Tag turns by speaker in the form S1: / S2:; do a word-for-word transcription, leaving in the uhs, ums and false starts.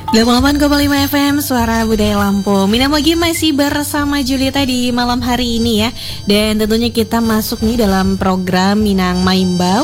S1: delapan puluh delapan koma lima F M Suara Budaya Lampung. Mina Mogi masih bersama Julita di malam hari ini ya. Dan tentunya kita masuk nih dalam program Minang Maimbau